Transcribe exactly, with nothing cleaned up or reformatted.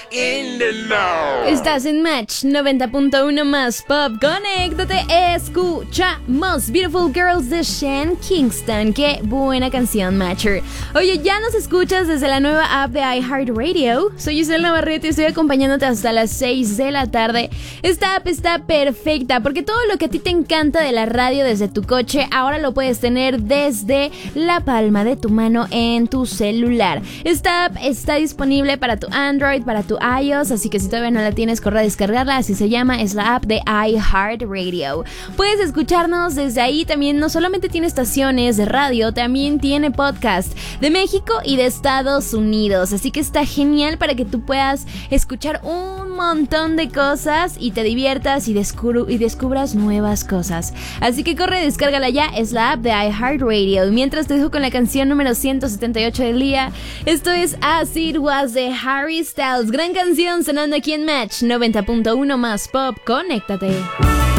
in the know. Estás en Match noventa punto uno más Pop. Conéctate, escuchamos Beautiful Girls de Sean Kingston. Qué buena canción, Matcher. Oye, ya nos escuchas desde la nueva app de iHeartRadio. Soy Isabel Navarrete y estoy acompañándote hasta las seis de la tarde. Esta app está perfecta porque todo lo que a ti te encanta de la radio desde tu coche, ahora lo puedes tener desde la palma de tu mano en tu celular. Esta app está disponible para tu Android, para tu iOS, así que si todavía no la tienes, corre a descargarla. Así se llama, es la app de iHeartRadio. Puedes escucharnos desde ahí. También no solamente tiene estaciones de radio, también tiene podcast de México y de Estados Unidos, así que está genial para que tú puedas escuchar un montón de cosas y te diviertas y, descubru- y descubras nuevas cosas. Así que corre, descárgala ya, es la app de iHeartRadio. Y mientras te dejo con la canción número ciento setenta y ocho del día, esto es As It Was de Harry Styles. Gran canción sonando aquí en Match noventa punto uno más Pop. Conéctate.